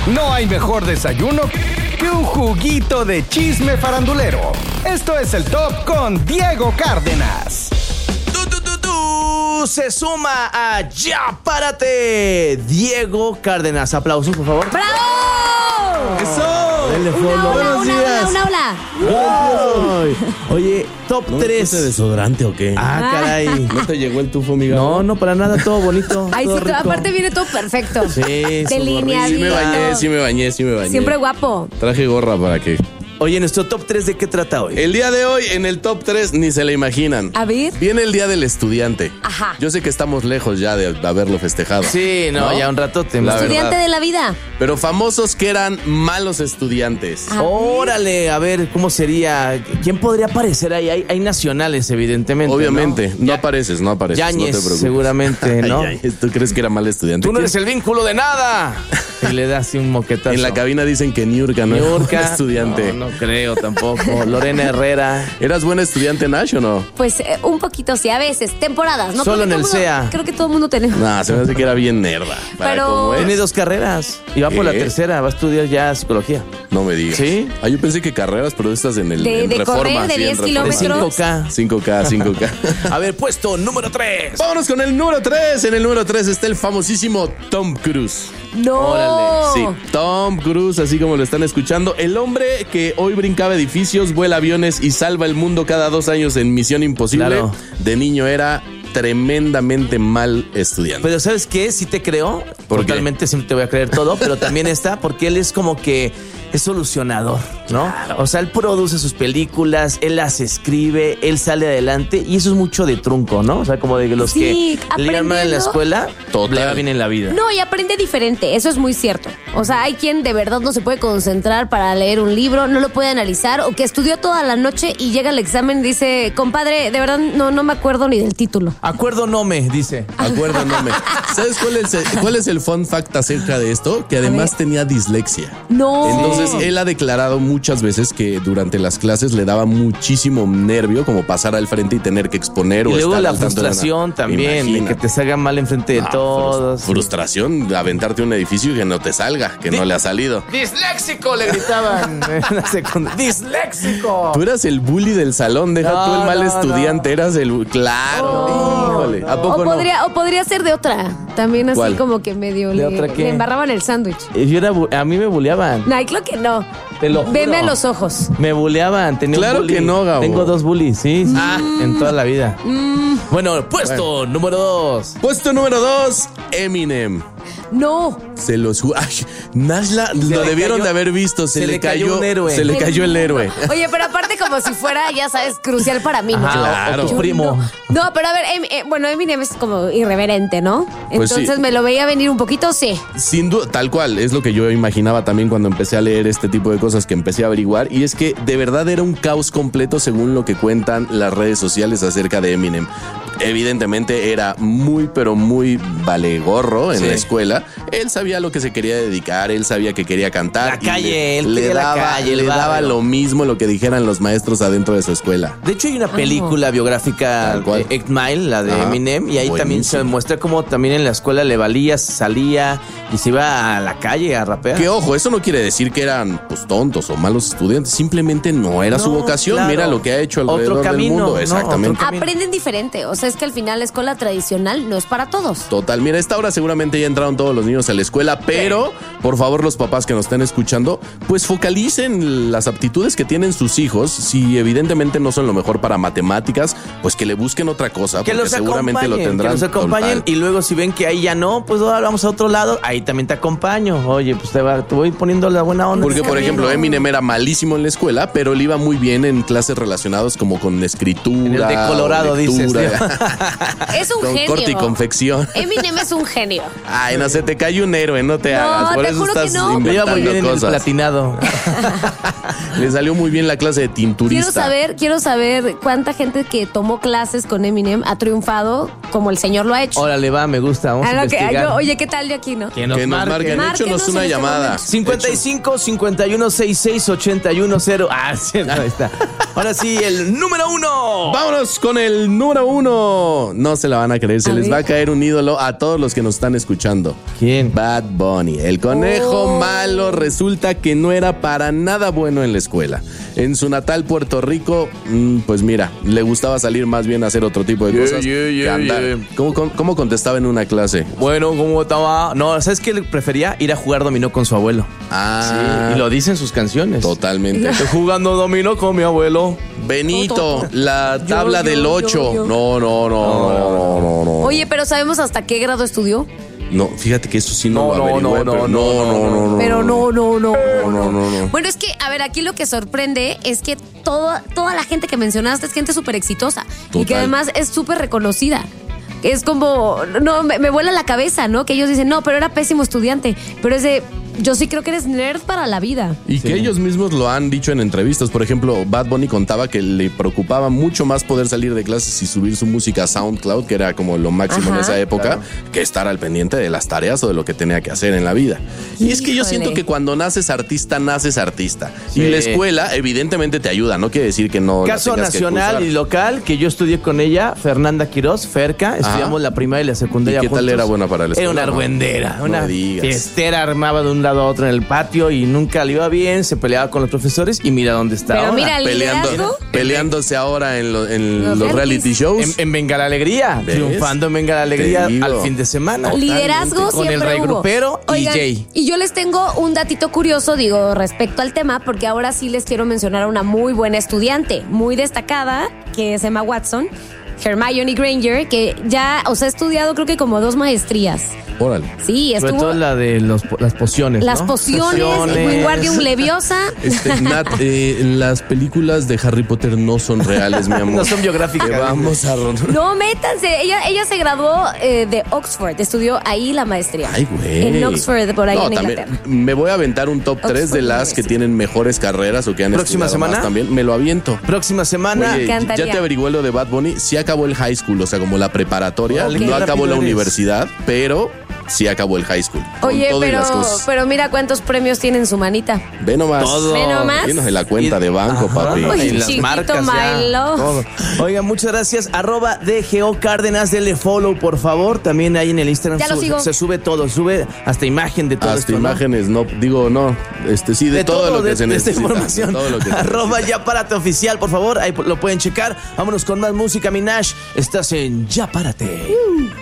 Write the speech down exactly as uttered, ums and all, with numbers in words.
No hay mejor desayuno que un juguito de chisme farandulero. Esto es el Top con Diego Cárdenas. Tú, tú, tú, tú, se suma a Ya Párate, Diego Cárdenas. Aplausos, por favor. ¡Bravo! ¡Eso! Una ola, Buenos una días. ola, una ola. Ay. Oye, top ¿No tres. ¿No desodorante o qué? Ah, caray. ¿No te llegó el tufo, amiga? No, no, para nada, todo bonito. Ay, todo sí, rico. aparte viene todo perfecto. Sí, Delineadito. Sí me bañé, sí me bañé, sí me bañé. Siempre guapo. Traje gorra para que... Oye, nuestro top tres, ¿de qué trata hoy? El día de hoy, en el top tres, ni se le imaginan. A ver. Viene el Día del Estudiante. Ajá. Yo sé que estamos lejos ya de haberlo festejado. Sí, no, ¿No? ya un ratote. La Estudiante verdad. de la vida. Pero famosos que eran malos estudiantes. Ah. Órale, a ver, ¿cómo sería? ¿Quién podría aparecer ahí? Hay, hay nacionales, evidentemente. Obviamente, no, Ya- apareces, no apareces. Yáñez, no te preocupes. seguramente, ¿no? Yáñez, ¿tú crees que era mal estudiante? Tú no ¿Quién? eres el vínculo de nada. Y le das así un moquetazo. En la cabina dicen que Niurka no era Niurka. buen estudiante. No, no creo tampoco. Lorena Herrera. ¿Eras buena estudiante, Nash, o no? Pues eh, un poquito, sí, a veces. Temporadas, ¿no? Solo Creo que en el todo mundo- C E A. Creo que todo el mundo tenemos. Nah, se me hace que era bien nerda. Para Pero- cómo es. Tiene dos carreras. Y va por la ¿Qué? tercera. Va a estudiar ya psicología. No me digas. ¿Sí? Ah, yo pensé que carreras, pero estas en el De- en de Reforma. correr de sí, en diez Reforma. De kilómetros. cinco K. cinco K, cinco K. A ver, puesto número tres. Vámonos con el número tres. En el número tres está el famosísimo Tom Cruise. No. Órale, Sí, Tom Cruise, así como lo están escuchando. El hombre que hoy brincaba edificios, vuela aviones y salva el mundo cada dos años en Misión Imposible. Claro. De niño era tremendamente mal estudiante. Pero ¿sabes qué? Sí te creo. ¿Por qué? Totalmente siempre te voy a creer todo, pero también está porque él es como que es solucionador, ¿no? O sea, él produce sus películas, él las escribe, él sale adelante y eso es mucho de trunco, ¿no? O sea, como de los Sí, que le iban mal en la aprendiendo. escuela, Total. le va bien en la vida. No, y aprende diferente, eso es muy cierto. O sea, hay quien de verdad no se puede concentrar para leer un libro, no lo puede analizar, o que estudió toda la noche y llega al examen y dice, compadre, de verdad no, no me acuerdo ni del título. Acuerdo no me, dice. Acuérdame. ¿Sabes cuál es, el, cuál es el fun fact acerca de esto? Que además ver. tenía dislexia. No. Entonces, él ha declarado muchas veces que durante las clases le daba muchísimo nervio como pasar al frente y tener que exponer Y o luego estar la al tanto de una- frustración también, de Imagínate. que te salga mal enfrente de Ah, todos. frus- Frustración de aventarte un edificio y que no te salga, que no le ha salido. ¡Disléxico! Le gritaban en la secundaria. ¡Disléxico! Tú eras el bully del salón, deja No, tú el mal no, estudiante, eras el... Claro, Oh. híjole. ¿A O poco no? podría, o podría ser de otra. También así ¿Cuál? como que medio ¿De le, otra qué? le embarraban el sándwich. Y yo era bu- a mí me buleaban. No, creo que no. Te lo juro. Veme a los ojos. Me buleaban. Tenía un Claro bully. que no, Gabo. Tengo dos bullies, sí. sí, Ah. En toda la vida. Bueno, puesto número dos. Puesto número dos, Eminem. No. Se los ju- Ay, Nashla, lo le debieron cayó- de haber visto. Se, se le le cayó, cayó un héroe. Se le cayó el héroe. Oye, pero aparte como si fuera, ya sabes, crucial para mí, ¿no? Ajá, Claro. o tu Yo primo. No, No, pero a ver, em- eh, bueno, Eminem es como irreverente, ¿no? Pues Entonces sí. me lo veía venir un poquito, sí. Sin duda, tal cual, es lo que yo imaginaba también cuando empecé a leer este tipo de cosas que empecé a averiguar. Y es que de verdad era un caos completo según lo que cuentan las redes sociales acerca de Eminem. Evidentemente era muy, pero muy valegorro en Sí. la escuela. Él sabía a lo que se quería dedicar, él sabía que quería cantar. La y calle, le, él le quería la daba, calle, el le daba barrio. lo mismo lo que dijeran los maestros adentro de su escuela. De hecho, hay una película biográfica Tal cual. de Eight Mile, la de Ajá. Eminem, y ahí también se Buenísimo. muestra cómo también en la escuela le valía, salía y se iba a la calle a rapear. Que ojo, eso no quiere decir que eran pues tontos o malos estudiantes, simplemente no era su No, vocación. claro. Mira lo que ha hecho Otro alrededor camino, del mundo. ¿no? Exactamente. Otro camino. Aprenden diferente. O sea, es que al final la escuela tradicional no es para todos. Total, mira, a esta hora seguramente ya entraron todos los niños a la escuela, pero por favor los papás que nos estén escuchando, pues focalicen las aptitudes que tienen sus hijos. Si evidentemente no son lo mejor para matemáticas, pues que le busquen otra cosa, Que porque los seguramente lo acompañen, tendrán. que los acompañen Total. y luego si ven que ahí ya no, pues ahora vamos a otro lado, ahí también te acompaño. Oye, pues te, va- te voy poniendo la buena onda. Porque, por Está ejemplo, bien, ¿no? Eminem era malísimo en la escuela, pero le iba muy bien en clases relacionadas como con escritura. En el de Colorado, o dices, lectura, Es un con genio. corte y confección. Eminem es un genio. Ay, no, se te cayó un héroe, no te No, hagas. Por te eso juro que estás no. Le iba inventando muy bien en el cosas. platinado. Le salió muy bien la clase de tinturista. Quiero saber, quiero saber cuánta gente que tomó clases con Eminem ha triunfado como el señor lo ha hecho. Órale, va, me gusta. Vamos Ah, a no, que- investigar. yo- oye, ¿qué tal de aquí, no? Que nos Que nos marquen. marquen. Márquenos Échenos en una este llamada. momento. cincuenta y cinco, cincuenta y uno, sesenta y seis, ochenta y uno, cero. Ah, sí, ahí está. Ahora sí, el número uno. Vámonos con el número uno. No se la van a creer, se A les ver. va a caer un ídolo a todos los que nos están escuchando. ¿Quién? Bad Bunny. El conejo Oh. malo resulta que no era para nada bueno en la escuela. En su natal Puerto Rico, mm, pues mira, le gustaba salir más bien a hacer otro tipo de Yeah, cosas yeah, que yeah, andar. yeah. ¿Cómo, cómo, cómo contestaba en una clase? Bueno, ¿cómo estaba? No, ¿sabes qué? Le prefería ir a jugar dominó con su abuelo. Ah, Sí, y lo dice en sus canciones. totalmente. Estoy jugando dominó con mi abuelo. Benito, la tabla yo, del yo, ocho. yo. No, no, no, no, no, no, no. Oye, pero ¿sabemos hasta qué grado estudió? No, fíjate que eso sí no, No, lo no, averigüé, no, pero no, no, no, no, no. Pero no, no, no. No, no, no, no. Bueno, es que, a ver, aquí lo que sorprende es que toda, toda la gente que mencionaste es gente súper exitosa y que Total. además es súper reconocida. Es como, no, me, me vuela la cabeza, ¿no? Que ellos dicen, no, pero era pésimo estudiante. Pero es de, yo sí creo que eres nerd para la vida. Y que ellos mismos lo han dicho en entrevistas. Por ejemplo, Bad Bunny contaba que le preocupaba mucho más poder salir de clases y subir su música a SoundCloud, que era como lo máximo Ajá. en esa época, que estar al pendiente de las tareas o de lo que tenía que hacer en la vida. Y es que yo Híjole. siento que cuando naces artista, naces artista. Sí. Y la escuela evidentemente te ayuda, no quiere decir que no la Caso tengas que nacional cursar. y local, que yo estudié con ella, Fernanda Quiroz, Ferca, estudiamos la primaria y la secundaria ¿Y qué tal juntos. era buena para la Era escuela, una no? argüendera, No una me digas. fiestera, armaba de un lado a otro en el patio y nunca le iba bien, se peleaba con los profesores y mira dónde está Pero ahora. mira, el Peleando, liderazgo. peleándose ahora en, lo- en Los los, reality realities. shows. En, en Venga la Alegría, ¿Ves? triunfando en Venga la Alegría Te digo. al fin de semana. Liderazgo Con el siempre rey hubo. grupero y Oigan, Jay. y yo les tengo un datito curioso, digo, respecto al tema, porque ahora sí les quiero mencionar a una muy buena estudiante, muy destacada, que se llama Watson, Hermione Granger, que ya, o sea, ha estudiado creo que como dos maestrías. Órale. Sí, Sobre estuvo... todo la de los, las pociones. Las ¿no? pociones, Wingardium Leviosa. Este, Nat, eh, las películas de Harry Potter no son reales, mi amor. No son biográficas. Te vamos a ron- No, métanse. Ella, ella se graduó eh, de Oxford, estudió ahí la maestría. Ay, güey. En Oxford, por ahí No, en también Inglaterra. me voy a aventar un top tres Oxford de las University. que tienen mejores carreras o que han ¿Próxima estudiado semana? más también. Me lo aviento. Próxima semana. Oye, encantaría. ya te averigué lo de Bad Bunny. Sí acabó el high school, o sea, como la preparatoria. Órale, No qué acabó rápido la eres. universidad, pero sí acabó el high school. Con Oye, todo y pero, las cosas. pero mira cuántos premios tiene en su manita. Ve nomás. Todo. Ve nomás. Llenos de la cuenta de banco, Ajá. papi. Uy, Y las chiquito marcas ya, Milo. todo. Oigan, muchas gracias. Arroba D G O Cárdenas, denle follow, por favor. También ahí en el Instagram Ya lo sube- sigo. se sube todo, sube hasta imagen de todo Hasta esto, ¿no? imágenes, no, digo, no. Este sí, de, De todo, lo que de- se de esta necesita. información. De todo lo que se Arroba necesita. Ya Párate Oficial, por favor. Ahí lo pueden checar. Vámonos con más música, Minash. Estás en Ya Párate.